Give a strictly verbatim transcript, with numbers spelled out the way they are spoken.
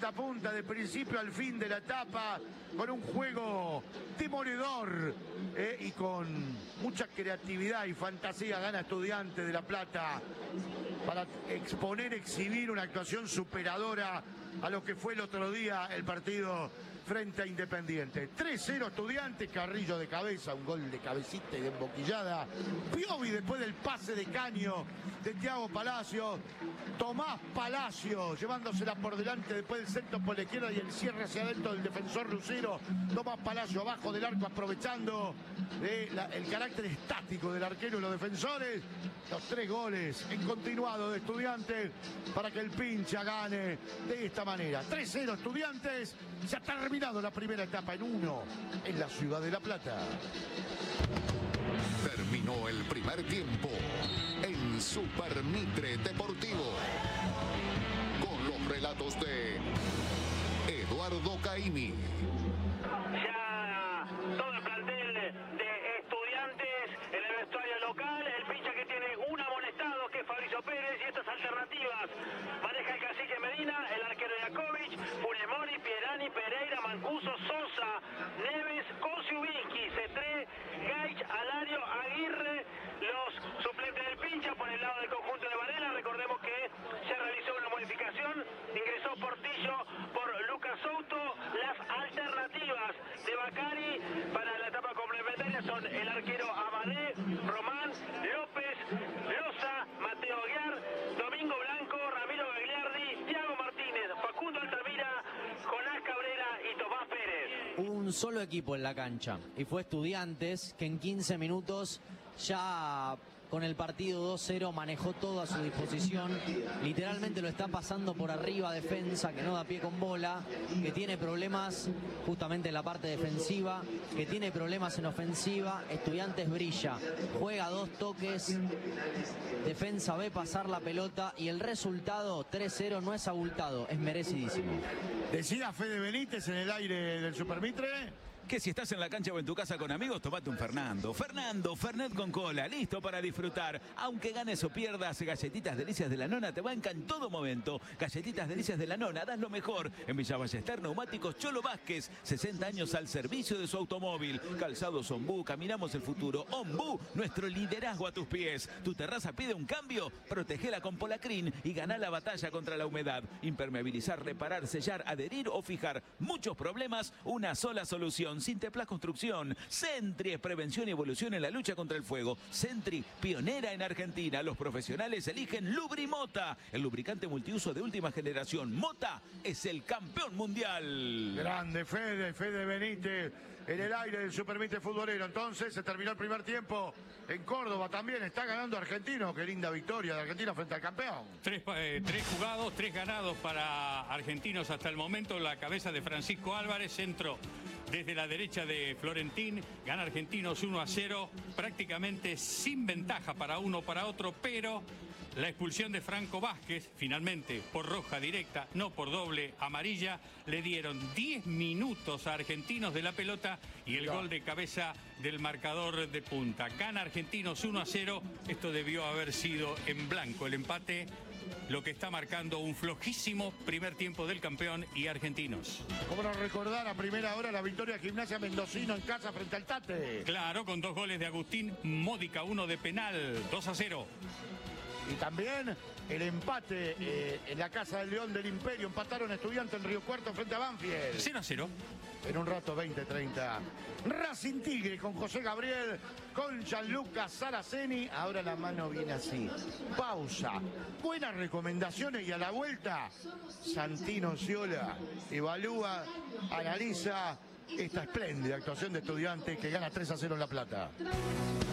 punta a punta, de principio al fin de la etapa, con un juego demoledor eh, y con mucha creatividad y fantasía. Gana Estudiantes de La Plata para exponer, exhibir una actuación superadora a lo que fue el otro día el partido frente a Independiente. tres cero Estudiantes, Carrillo de cabeza, un gol de cabecita y de emboquillada. Piovi después del pase de caño de Thiago Palacio. Tomás Palacio llevándosela por delante después del centro por la izquierda y el cierre hacia adentro del defensor Lucero. Tomás Palacio abajo del arco aprovechando eh, la, el carácter estático del arquero y los defensores. Los tres goles en continuado de Estudiantes para que el pincha gane de esta manera. tres cero Estudiantes. Se ha terminado la primera etapa en uno en la ciudad de La Plata. Terminó el primer tiempo en Super Mitre Deportivo con los relatos de Eduardo Caimi. Ya todo el plantel de Estudiantes en el vestuario local, el pincha que tiene un amonestado que es Fabricio Pérez y estas alternativas maneja el cacique Medina, el arquero Yakovic, Funemori, Pierani, Pereira, Mancuso, Sosa, Neves, Kosiubinsky, Cetré, Gaich, Alario, Aguirre, los suplentes del pincha por el lado del conjunto de Varela. Recordemos que se realizó una modificación, ingresó Portillo por Lucas Souto. Las alternativas de Bacari para la etapa complementaria son el arquero Abadé, Román, López, Loza, Mateo Aguiar, Domingo Blanco, Ramiro Gagliardi, Thiago Martínez, Facundo Altamira, Jonás Cabrera y Tomás Pérez. Un solo equipo en la cancha y fue Estudiantes, que en quince minutos ya con el partido dos cero manejó todo a su disposición. Literalmente lo está pasando por arriba defensa, que no da pie con bola, que tiene problemas justamente en la parte defensiva, que tiene problemas en ofensiva. Estudiantes brilla, juega dos toques, defensa ve pasar la pelota y el resultado tres cero no es abultado, es merecidísimo. Decía Fede Benítez en el aire del Super Mitre que si estás en la cancha o en tu casa con amigos, tomate un Fernando. Fernando, Fernet con cola, listo para disfrutar. Aunque ganes o pierdas, Galletitas Delicias de la Nona te banca en todo momento. Galletitas Delicias de la Nona, das lo mejor. En Villa Ballester, Neumáticos Cholo Vázquez, sesenta años al servicio de su automóvil. Calzados Ombú, caminamos el futuro. Ombú, nuestro liderazgo a tus pies. Tu terraza pide un cambio, protegela con Polacrin y ganá la batalla contra la humedad. Impermeabilizar, reparar, sellar, adherir o fijar. Muchos problemas, una sola solución. Sinteplas Construcción. Sentry es prevención y evolución en la lucha contra el fuego. Sentry, pionera en Argentina. Los profesionales eligen Lubrimota, el lubricante multiuso de última generación. Mota es el campeón mundial. Grande Fede, Fede Benítez en el aire del Super Mitre futbolero. Entonces se terminó el primer tiempo en Córdoba. También está ganando Argentino. Qué linda victoria de Argentina frente al campeón. Tres, eh, tres jugados, tres ganados para Argentinos hasta el momento. La cabeza de Francisco Álvarez, centro desde la derecha de Florentín. Gana Argentinos uno a cero, prácticamente sin ventaja para uno o para otro, pero la expulsión de Franco Vázquez, finalmente por roja directa, no por doble amarilla, le dieron diez minutos a Argentinos de la pelota y el gol de cabeza del marcador de punta. Gana Argentinos uno a cero, esto debió haber sido en blanco el empate, lo que está marcando un flojísimo primer tiempo del campeón y Argentinos. ¿Cómo no recordar a primera hora la victoria de Gimnasia Mendocino en casa frente al Tate? Claro, con dos goles de Agustín Módica, uno de penal, dos a cero. Y también el empate eh, en la Casa del León del Imperio. Empataron Estudiantes en Río Cuarto frente a Banfield. cero a cero. En un rato veinte treinta. Racing Tigre con José Gabriel, con Gianluca Saraceni. Ahora la mano viene así. Pausa. Buenas recomendaciones y a la vuelta, Santino Ciola evalúa, analiza esta espléndida actuación de Estudiantes que gana tres a cero en La Plata.